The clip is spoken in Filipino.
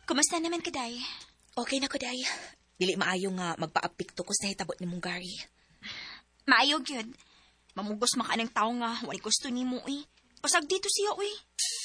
Kumusta naman ka, Day? Okay na ko, day. Dili maayo nga magpaapikto ko sa hitabot ni mong Gary. Maayog yun. Mamugos man ka ng tao nga, wala gusto ni mo eh. Pasag dito siya, uy.